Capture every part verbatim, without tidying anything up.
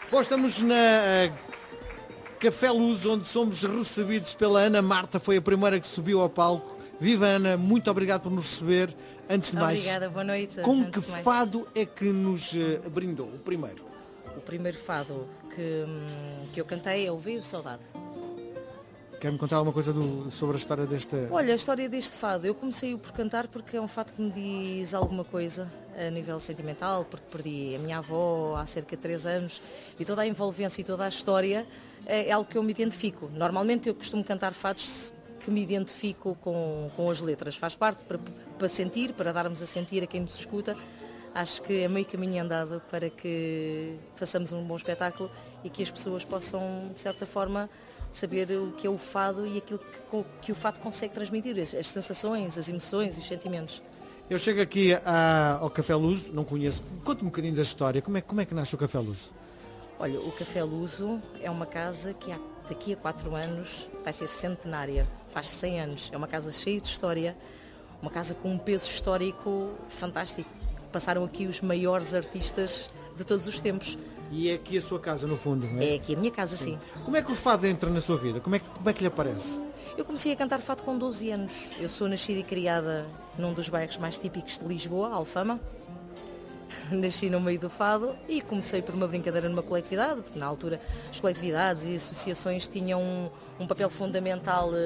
Bom, estamos na uh, Café Luz, onde somos recebidos pela Ana Marta, foi a primeira que subiu ao palco. Viva Ana, muito obrigado por nos receber. Antes de mais, obrigada, boa noite. Com Antes que fado é que nos uh, brindou, o primeiro? O primeiro fado que, que eu cantei é o Veio Saudade. Quer-me contar alguma coisa do, sobre a história desta... Olha, a história deste fado, eu comecei por cantar porque é um fado que me diz alguma coisa a nível sentimental, porque perdi a minha avó há cerca de três anos e toda a envolvência e toda a história é algo que eu me identifico. Normalmente eu costumo cantar fados que me identifico com, com as letras, faz parte para, para sentir, para darmos a sentir a quem nos escuta. Acho que é meio caminho andado para que façamos um bom espetáculo e que as pessoas possam, de certa forma, saber o que é o fado e aquilo que, que o fado consegue transmitir, as, as sensações, as emoções e os sentimentos. Eu chego aqui a, ao Café Luso, não conheço. Conte-me um bocadinho da história. Como é, como é que nasce o Café Luso? Olha, o Café Luso é uma casa que há, daqui a quatro anos vai ser centenária, faz cem anos. É uma casa cheia de história, uma casa com um peso histórico fantástico. Passaram aqui os maiores artistas de todos os tempos. E é aqui a sua casa, no fundo, não é? É aqui a minha casa, sim. sim. Como é que o fado entra na sua vida? Como é que, como é que lhe aparece? Eu comecei a cantar fado com doze anos. Eu sou nascida e criada num dos bairros mais típicos de Lisboa, Alfama. Nasci no meio do fado e comecei por uma brincadeira numa coletividade, porque na altura as coletividades e associações tinham um, um papel fundamental uh,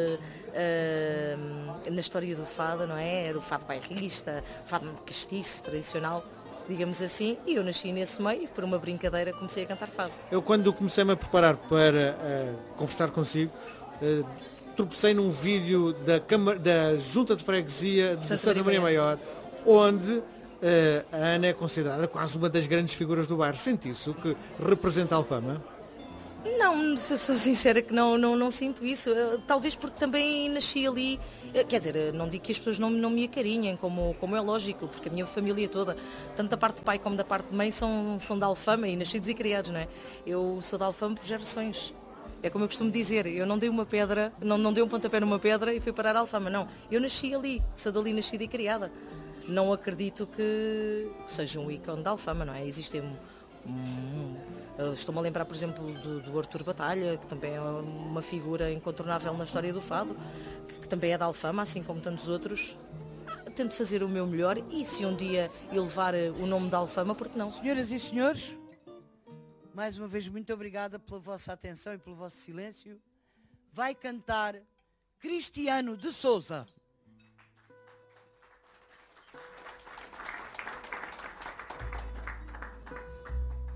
uh, na história do fado, não é? Era o fado bairrista, o fado castiço, tradicional, digamos assim, e eu nasci nesse meio e por uma brincadeira comecei a cantar fado. Eu quando comecei-me a preparar para uh, conversar consigo, uh, tropecei num vídeo da, Câmara, da Junta de Freguesia de Santa, Santa Maria Maior, onde Uh, a Ana é considerada quase uma das grandes figuras do bairro. Sente isso, que representa a Alfama? Não, se sou sincera que não, não, não sinto isso. Uh, talvez porque também nasci ali. Uh, quer dizer, uh, não digo que as pessoas não, não me acarinhem, como, como é lógico, porque a minha família toda, tanto da parte de pai como da parte de mãe, são, são da Alfama e nascidos e criados, não é? Eu sou da Alfama por gerações. É como eu costumo dizer, eu não dei uma pedra, não, não dei um pontapé numa pedra e fui parar a Alfama, não. Eu nasci ali, sou dali nascida e criada. Não acredito que seja um ícone da Alfama, não é? Existem um, um, estou-me a lembrar, por exemplo, do, do Artur Batalha, que também é uma figura incontornável na história do fado, que, que também é da Alfama, assim como tantos outros. Tento fazer o meu melhor e se um dia elevar o nome da Alfama, por que não? Senhoras e senhores, mais uma vez muito obrigada pela vossa atenção e pelo vosso silêncio. Vai cantar Cristiano de Souza.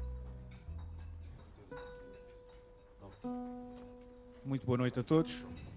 Muito boa noite a todos.